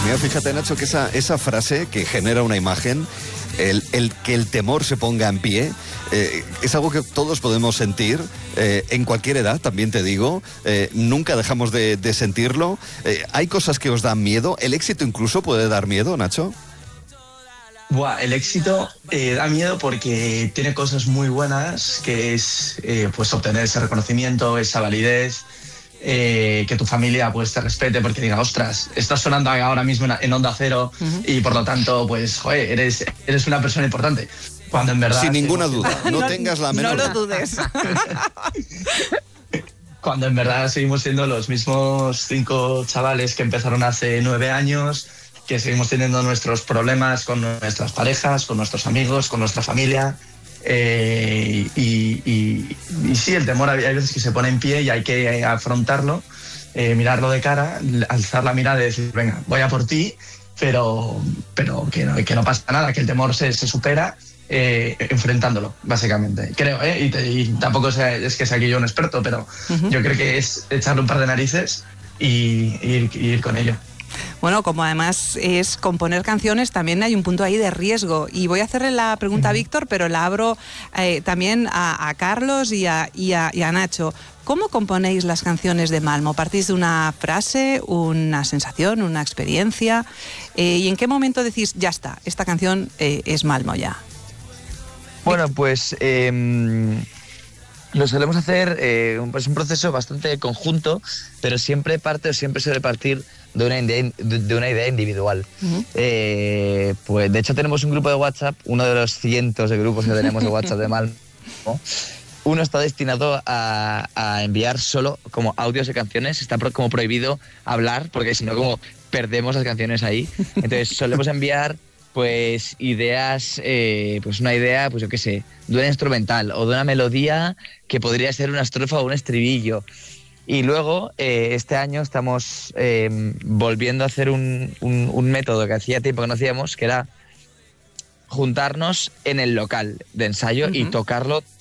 Mira, fíjate, Nacho, que esa frase que genera una imagen, el que el temor se ponga en pie, es algo que todos podemos sentir, en cualquier edad, también te digo, nunca dejamos de sentirlo. ¿Hay cosas que os dan miedo? ¿El éxito incluso puede dar miedo, Nacho? Buah, el éxito da miedo porque tiene cosas muy buenas, que es pues obtener ese reconocimiento, esa validez, que tu familia pues te respete porque diga, ostras, estás sonando ahora mismo en Onda Cero y por lo tanto, pues, joder, eres una persona importante. Cuando en verdad... Sin ninguna duda, no tengas la menor... No lo dudes. Cuando en verdad seguimos siendo los mismos 5 chavales que empezaron hace 9 años, que seguimos teniendo nuestros problemas con nuestras parejas, con nuestros amigos, con nuestra familia. Y sí, el temor hay veces que se pone en pie y hay que afrontarlo, mirarlo de cara, alzar la mirada y decir, venga, voy a por ti, pero que no pasa nada, que el temor se supera enfrentándolo, básicamente. Creo, y tampoco es que sea aquí yo un experto, pero yo creo que es echarle un par de narices y ir con ello. Bueno, como además es componer canciones, también hay un punto ahí de riesgo. Y voy a hacerle la pregunta a Víctor, pero la abro también a Carlos y a Nacho. ¿Cómo componéis las canciones de Malmo? ¿Partís de una frase, una sensación, una experiencia? ¿Y en qué momento decís, ya está, esta canción es Malmo ya? Bueno, pues lo solemos hacer, es un proceso bastante conjunto, pero siempre suele partir de una idea individual. Pues de hecho tenemos un grupo de WhatsApp, uno de los cientos de grupos que tenemos de WhatsApp de Malmo. Uno está destinado a enviar solo como audios de canciones, está como prohibido hablar, porque si no como perdemos las canciones ahí. Entonces solemos enviar pues ideas, pues una idea, pues yo qué sé, de una instrumental o de una melodía que podría ser una estrofa o un estribillo. Y luego, este año estamos volviendo a hacer un método que hacía tiempo que no hacíamos, que era juntarnos en el local de ensayo y tocarlo